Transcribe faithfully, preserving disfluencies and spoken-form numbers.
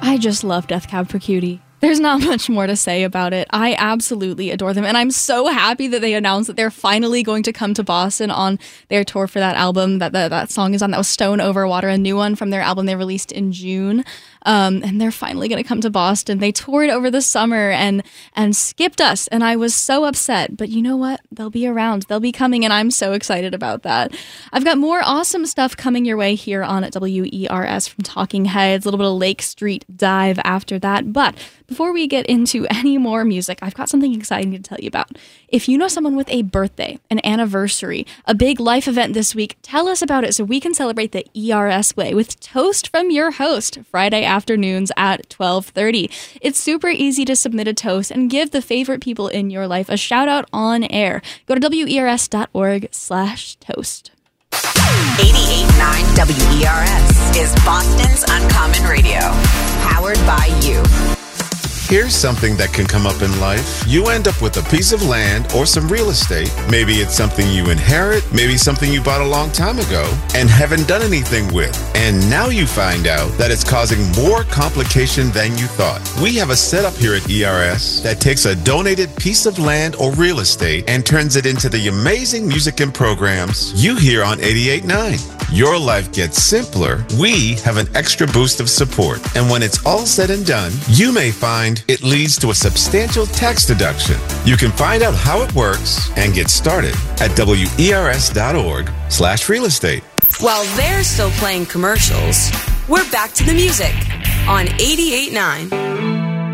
I just love Death Cab for Cutie. There's not much more to say about it. I absolutely adore them, and I'm so happy that they announced that they're finally going to come to Boston on their tour for that album that the, that song is on. That was Stone Over Water, a new one from their album they released in June. Um, and they're finally going to come to Boston. They toured over the summer and and skipped us, and I was so upset. But you know what? They'll be around. They'll be coming, and I'm so excited about that. I've got more awesome stuff coming your way here on W E R S from Talking Heads, a little bit of Lake Street Dive after that. But before we get into any more music, I've got something exciting to tell you about. If you know someone with a birthday, an anniversary, a big life event this week, tell us about it so we can celebrate the E R S way with Toast from Your Host, Friday afternoons at twelve thirty. It's super easy to submit a toast and give the favorite people in your life a shout out on air. Go to W E R S dot org slash toast. eighty-eight point nine W E R S is Boston's Uncommon Radio, powered by you. Here's something that can come up in life. You end up with a piece of land or some real estate. Maybe it's something you inherit, maybe something you bought a long time ago and haven't done anything with. And now you find out that it's causing more complication than you thought. We have a setup here at E R S that takes a donated piece of land or real estate and turns it into the amazing music and programs you hear on eighty-eight point nine. Your life gets simpler. We have an extra boost of support. And when it's all said and done, you may find it leads to a substantial tax deduction. You can find out how it works and get started at W E R S dot org slash real estate. While they're still playing commercials, we're back to the music on eighty-eight point nine